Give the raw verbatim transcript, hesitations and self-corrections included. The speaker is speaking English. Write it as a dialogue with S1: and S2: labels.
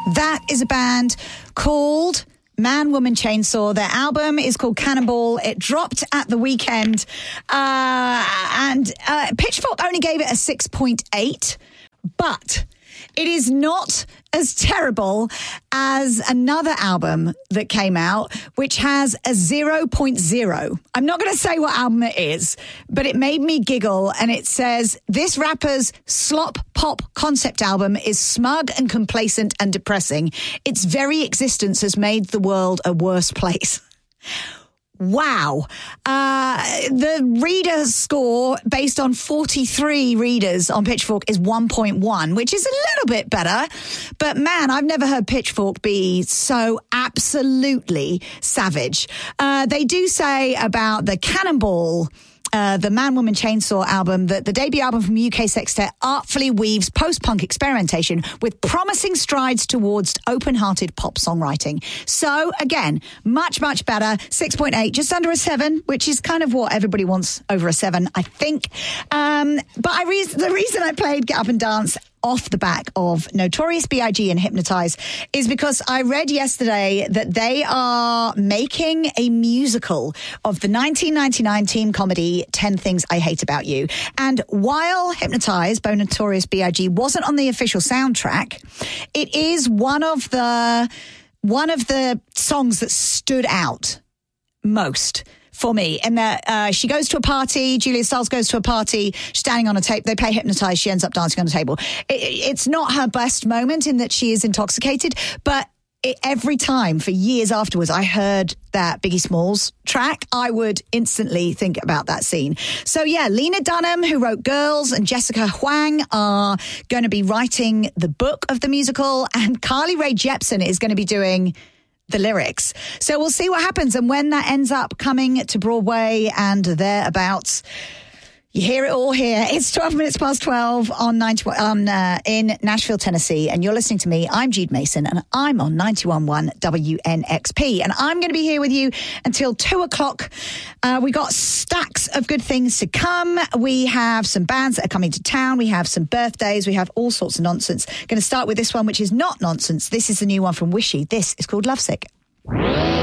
S1: That is a band called Man, Woman, Chainsaw. Their album is called Cannonball. It dropped at the weekend. Uh, and uh, Pitchfork only gave it a six point eight. But it is not as terrible as another album that came out, which has a zero point zero. I'm not going to say what album it is, but it made me giggle. And it says, this rapper's slop pop concept album is smug and complacent and depressing. Its very existence has made the world a worse place. Wow. Uh, the reader score based on forty-three readers on Pitchfork is one point one, which is a little bit better. But man, I've never heard Pitchfork be so absolutely savage. Uh, they do say about the Cannonball, Uh, the Man, Woman, Chainsaw album, that the debut album from U K Sextet artfully weaves post-punk experimentation with promising strides towards open-hearted pop songwriting. So, again, much, much better. six point eight, just under a seven, which is kind of what everybody wants over a seven, I think. Um, but I re- the reason I played Get Up and Dance off the back of Notorious B I G and Hypnotize is because I read yesterday that they are making a musical of the nineteen ninety-nine teen comedy ten Things I Hate About You. And while Hypnotize by Notorious B I G wasn't on the official soundtrack, it is one of the one of the songs that stood out most for me. And that uh, she goes to a party, Julia Stiles goes to a party, she's standing on a table, they play Hypnotize, she ends up dancing on a table. It, it's not her best moment in that she is intoxicated, but it, every time for years afterwards I heard that Biggie Smalls track, I would instantly think about that scene. So yeah, Lena Dunham, who wrote Girls, and Jessica Huang are going to be writing the book of the musical, and Carly Rae Jepsen is going to be doing the lyrics. So we'll see what happens, and when that ends up coming to Broadway and thereabouts. You hear it all here. It's twelve minutes past twelve on ninety on uh, in Nashville, Tennessee, and you're listening to me. I'm Jude Mason, and I'm on ninety-one point one W N X P, and I'm going to be here with you until two o'clock. Uh, we got stacks of good things to come. We have some bands that are coming to town. We have some birthdays. We have all sorts of nonsense. Going to start with this one, which is not nonsense. This is the new one from Wishy. This is called Lovesick.